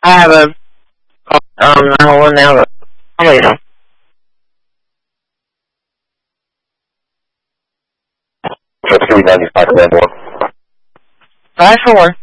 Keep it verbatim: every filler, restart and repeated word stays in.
I have a um nine one one now, but I'll let you know. three ninety-five, one. Five four.